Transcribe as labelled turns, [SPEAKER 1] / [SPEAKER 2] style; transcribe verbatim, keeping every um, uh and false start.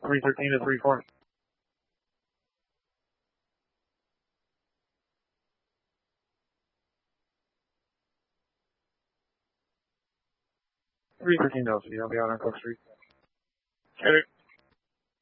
[SPEAKER 1] three thirteen to three four. three thirteen Delta, I'll be out on Cook Street.
[SPEAKER 2] Okay.